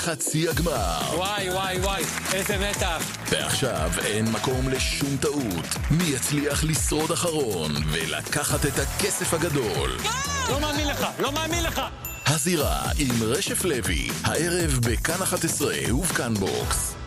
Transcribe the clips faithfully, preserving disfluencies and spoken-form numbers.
לחצי הגמר. וואי וואי וואי, איזה מתח. ועכשיו אין מקום לשום טעות. מי יצליח לשרוד אחרון ולקחת את הכסף הגדול? לא מאמין לך, לא מאמין לך. הזירה עם רשף לוי, הערב בכאן אחת עשרה ובכאן בוקס.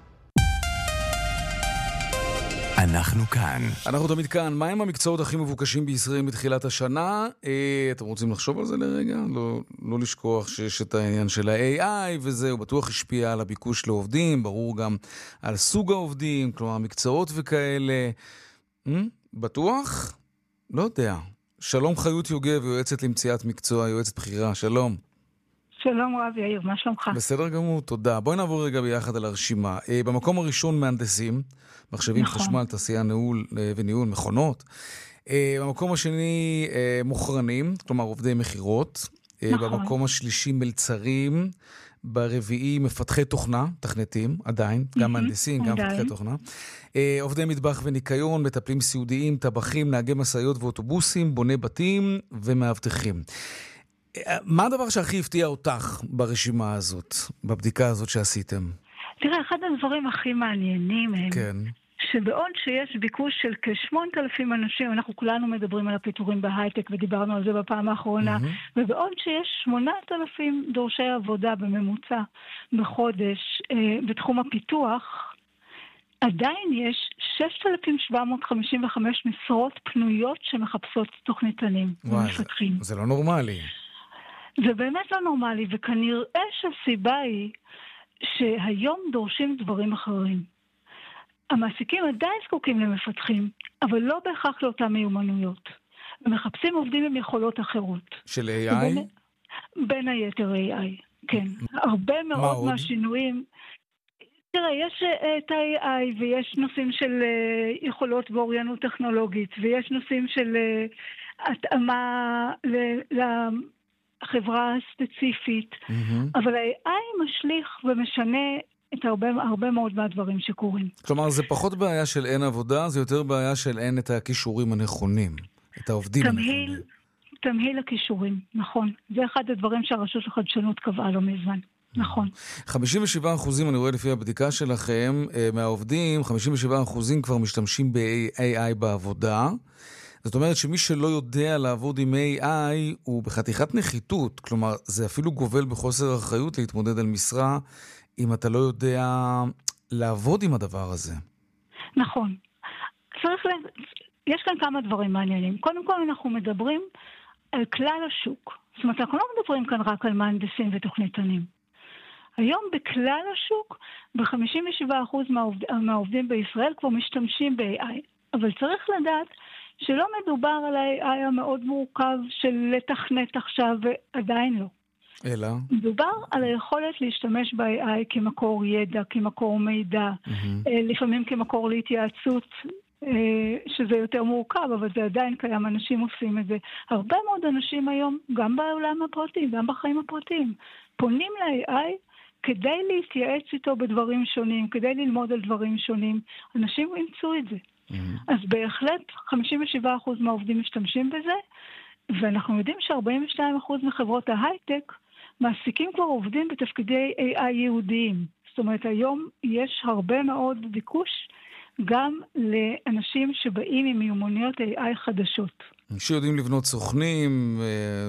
אנחנו כאן. אנחנו תמיד כאן. מה הם המקצועות הכי מבוקשים בישראל מתחילת השנה? אה, אתם רוצים לחשוב על זה לרגע? לא, לא לשכוח שיש את העניין של ה-איי איי, וזה הוא בטוח השפיע על הביקוש לעובדים, ברור גם על סוג העובדים, כלומר מקצועות וכאלה. אה, בטוח? לא יודע. שלום חיות יוגב, יועצת למציאת מקצוע, יועצת בחירה. שלום. שלום רב יאיר, מה שלומך? בסדר גמור, תודה. בואי נעבור רגע ביחד על הרשימה. אה, במקום הראשון מהנדסים, מחשבים, נכון. חשמל, תעשייה, ניהול אה, וניהול, מכונות. אה, במקום השני אה, מוכרנים, כלומר עובדי מחירות. אה, נכון. במקום השלישי מלצרים. ברביעי מפתחי תוכנה, תכנתים, עדיין, mm-hmm. גם מהנדסים, גם מפתחי תוכנה. אה, עובדי מטבח וניקיון, מטפלים סיעודיים, טבחים, נהגי מסעיות ואוטובוסים, בוני בתים ומאבטחים. מה הדבר שהכי הפתיע אותך ברשימה הזאת, בבדיקה הזאת שעשיתם? תראה, אחד הדברים הכי מעניינים הם, כן. שבעוד שיש ביקוש של כ-שמונת אלפים אנשים, אנחנו כולנו מדברים על הפיטורים בהייטק, ודיברנו על זה בפעם האחרונה, mm-hmm. ובעוד שיש שמונת אלפים דורשי עבודה בממוצע בחודש אה, בתחום הפיתוח, עדיין יש שישת אלפים שבע מאות חמישים וחמש משרות פנויות שמחפשות תוכניתנים ומפתחים. זה, זה לא נורמלי. זה באמת לא נורמלי, וכנראה שהסיבה היא שהיום דורשים דברים אחרים. המעסיקים עדיין זקוקים למפתחים, אבל לא בהכרח לאותן מיומנויות. ומחפשים עובדים עם יכולות אחרות. של איי איי? בין, בין היתר איי איי, כן. הרבה מאוד מהשינויים. תראה, יש את ה-איי איי ויש נושאים של יכולות ואוריינות טכנולוגית, ויש נושאים של התאמה ל... החברה הספציפית, mm-hmm. אבל ה-איי איי משליך ומשנה את הרבה, הרבה מאוד מהדברים שקורים. כלומר, זה פחות בעיה של אין עבודה, זה יותר בעיה של אין את הכישורים הנכונים, את העובדים תמהיל, הנכונים. תמהיל הכישורים, נכון. זה אחד הדברים שהרשות לחדשנות קבעה לא מזמן. נכון. חמישים ושבעה אחוזים, אני רואה לפי הבדיקה שלכם, מהעובדים, חמישים ושבעה אחוזים כבר משתמשים ב-איי איי בעבודה. זאת אומרת שמי שלא יודע לעבוד עם איי איי הוא בחתיכת נחיתות, כלומר זה אפילו גובל בחוסר אחריות להתמודד על משרה אם אתה לא יודע לעבוד עם הדבר הזה. נכון. צריך ל... יש כאן כמה דברים מעניינים. קודם כל אנחנו מדברים על כלל השוק. זאת אומרת, אנחנו לא מדברים כאן רק על מהנדסים ותוכניתנים. היום בכלל השוק, ב-חמישים ושבעה אחוז מהעובד... מהעובדים בישראל כבר משתמשים ב-איי איי. אבל צריך לדעת שלא מדובר על ה-איי איי המאוד מורכב של לתכנת עכשיו, ועדיין לא. אלא? מדובר על היכולת להשתמש ב-איי איי כמקור ידע, כמקור מידע, mm-hmm. לפעמים כמקור להתייעצות, שזה יותר מורכב, אבל זה עדיין קיים, אנשים עושים את זה. הרבה מאוד אנשים היום, גם בעולם הפרטי, גם בחיים הפרטיים, פונים ל-איי איי כדי להתייעץ איתו בדברים שונים, כדי ללמוד על דברים שונים. אנשים ימצאו את זה. Mm-hmm. אז בהחלט חמישים ושבעה אחוז מהעובדים משתמשים בזה, ואנחנו יודעים ש-ארבעים ושניים אחוז מחברות ההייטק מעסיקים כבר עובדים בתפקידי איי איי ייעודיים. זאת אומרת, היום יש הרבה מאוד ביקוש גם לאנשים שבאים עם מיומנויות איי איי חדשות. שיודעים לבנות סוכנים,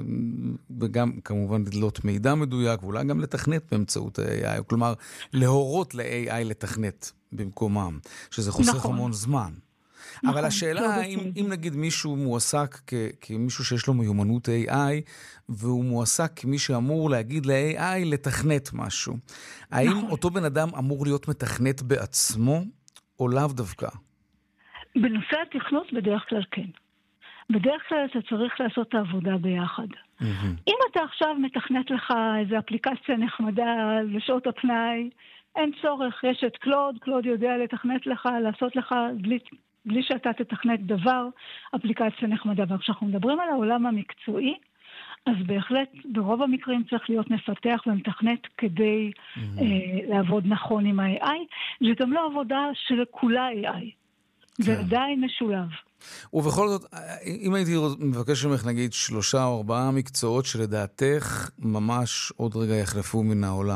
וגם כמובן לדלות מידע מדויק, ואולי גם לתכנת באמצעות ה-איי איי, כלומר להורות ל-איי איי לתכנת במקומם, שזה חוסך נכון. המון זמן. נכון, אבל השאלה, אם, אם נגיד מישהו מועסק כ, כמישהו שיש לו מיומנות איי איי, והוא מועסק כמי שאמור להגיד ל-איי איי לתכנת משהו, האם נכון. אותו בן אדם אמור להיות מתכנת בעצמו, או לאו דווקא? בנושא התכנות בדרך כלל כן. בדרך כלל אתה צריך לעשות את העבודה ביחד. Mm-hmm. אם אתה עכשיו מתכנת לך איזו אפליקציה נחמדה לשעות הפנאי, אין צורך, יש את קלוד, קלוד יודע לתכנת לך, לעשות לך בלי, בלי שאתה תתכנת דבר, אפליקציה נחמדה. וכשאנחנו מדברים על העולם המקצועי, אז בהחלט ברוב המקרים צריך להיות מפתח ומתכנת כדי mm-hmm. אה, לעבוד נכון עם ה-איי איי. זה גם לא עבודה של כולה איי איי. כן. זה עדיין משולב. ובכל זאת, אם הייתי מבקש ממך נגיד שלושה או ארבעה מקצועות שלדעתך ממש עוד רגע יחלפו מן העולם,